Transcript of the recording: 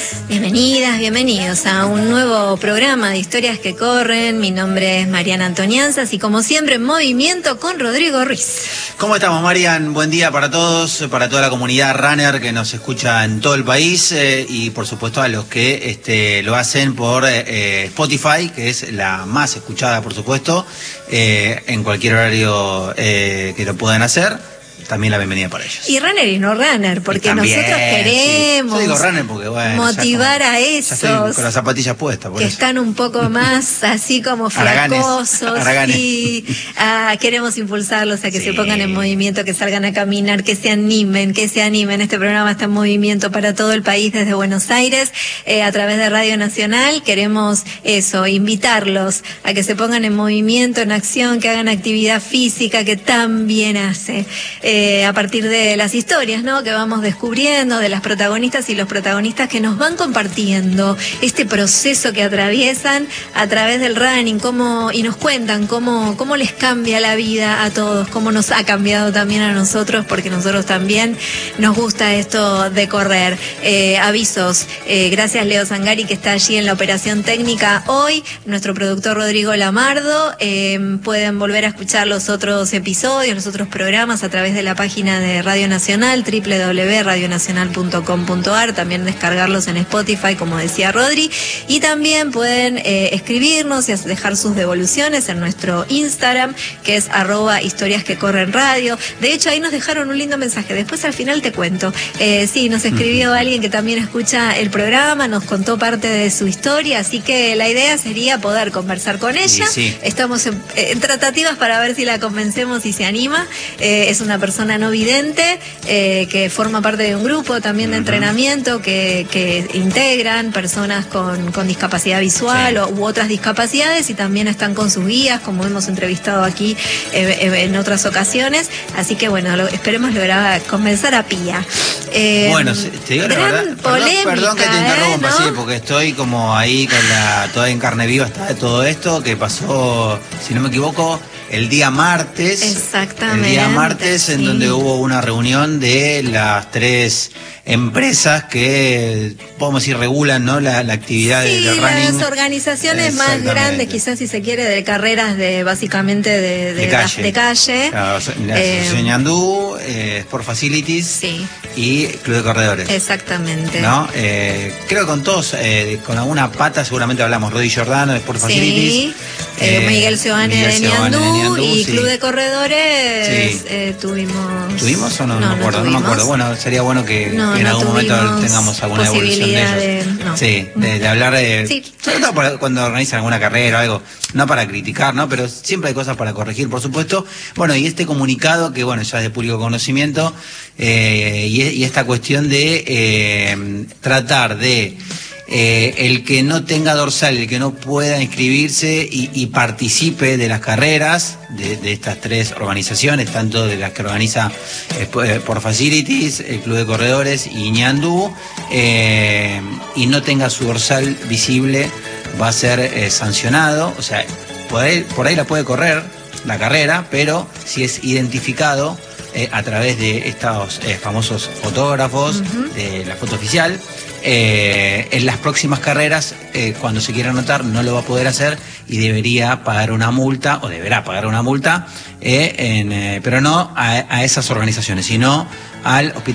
Bienvenidas, bienvenidos a un nuevo programa de Historias que Corren. Mi nombre es Mariana Antonianzas y como siempre en movimiento con Rodrigo Ruiz. ¿Cómo estamos, Marian? Buen día para todos, para toda la comunidad runner que nos escucha en todo el país y por supuesto a los que lo hacen por Spotify, que es la más escuchada, por supuesto, en cualquier horario que lo puedan hacer. También la bienvenida para ellos. Y runner y no runner, porque también, nosotros queremos yo digo runner porque, bueno, motivar a esos con las zapatillas puestas, por que eso están un poco más así como flacosos y queremos impulsarlos a que se pongan en movimiento, que salgan a caminar, que se animen. Este programa está en movimiento para todo el país desde Buenos Aires, a través de Radio Nacional. Queremos invitarlos a que se pongan en movimiento, en acción, que hagan actividad física, que tan bien hace. A partir de las historias, ¿no?, que vamos descubriendo, de las protagonistas y los protagonistas que nos van compartiendo este proceso que atraviesan a través del running, y nos cuentan cómo les cambia la vida a todos, cómo nos ha cambiado también a nosotros, porque nosotros también nos gusta esto de correr. Avisos, gracias Leo Zangari, que está allí en la operación técnica hoy, nuestro productor Rodrigo Lamardo. Pueden volver a escuchar los otros episodios, los otros programas a través de la página de Radio Nacional, www.radionacional.com.ar, también descargarlos en Spotify, como decía Rodri, y también pueden escribirnos y dejar sus devoluciones en nuestro Instagram, que es @historiasquecorrenradio. De hecho, ahí nos dejaron un lindo mensaje, después al final te cuento. Sí, nos escribió alguien que también escucha el programa, nos contó parte de su historia, así que la idea sería poder conversar con ella. Sí. Estamos en tratativas para ver si la convencemos y se anima. Es una persona no vidente, que forma parte de un grupo también de entrenamiento que integran personas con discapacidad visual u otras discapacidades, y también están con sus guías, como hemos entrevistado aquí en otras ocasiones. Así que bueno, esperemos lograr convencer a Pía. Bueno, te digo la verdad, perdón que te interrumpa, ¿no? Sí, porque estoy como ahí toda en carne viva está todo esto que pasó, si no me equivoco, el día martes. Exactamente. El día martes, en donde hubo una reunión de las 3 empresas que, podemos decir, regulan, ¿no?, la actividad del running. Las organizaciones más grandes, quizás, si se quiere, de carreras básicamente de calle. Claro, la Asociación Ñandú, Sport Facilities y Club de Corredores. Exactamente. ¿No? Creo que con todos, con alguna pata seguramente hablamos. Rodi Giordano de Sport Facilities. Miguel Seoane de Ñandú y Club de Corredores. ¿Tuvimos o no? No me acuerdo. Bueno, sería bueno que en algún momento tengamos alguna evolución de ellos. De hablar sobre todo cuando organizan alguna carrera o algo, no para criticar, ¿no?, pero siempre hay cosas para corregir, por supuesto. Bueno, y este comunicado que, bueno, ya es de público conocimiento, y esta cuestión de tratar de el que no tenga dorsal, el que no pueda inscribirse y participe de las carreras de estas 3 organizaciones, tanto de las que organiza por Facilities, el Club de Corredores y Ñandú, y no tenga su dorsal visible, va a ser sancionado. O sea, por ahí la puede correr la carrera, pero si es identificado a través de estos famosos fotógrafos de la foto oficial, en las próximas carreras, cuando se quiera anotar, no lo va a poder hacer y deberá pagar una multa, pero no a esas organizaciones, sino al hospital.